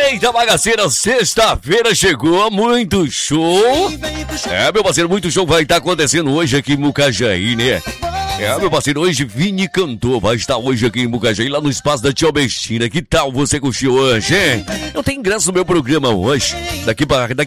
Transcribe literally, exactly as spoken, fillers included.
Eita, bagaceira, sexta-feira chegou, muito show. É, meu parceiro, muito show vai estar acontecendo hoje aqui em Mucajaí, né? É, meu parceiro, hoje Vini Cantor vai estar hoje aqui em Mucajaí, lá no espaço da Tia Bestina. Que tal você curtir hoje, hein? Eu tenho ingresso no meu programa hoje. Daqui, pra, daqui